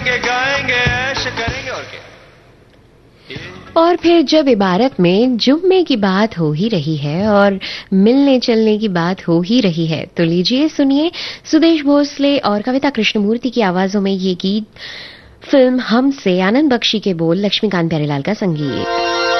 खाएंगे गाएंगे ऐश करेंगे और क्या। और फिर जब इबारत में जुम्मे की बात हो ही रही है और मिलने चलने की बात हो ही रही है, तो लीजिए सुनिए सुदेश भोसले और कविता कृष्णमूर्ति की आवाजों में ये गीत, फिल्म हम से, आनंद बख्शी के बोल, लक्ष्मीकांत प्यारेलाल का संगीत।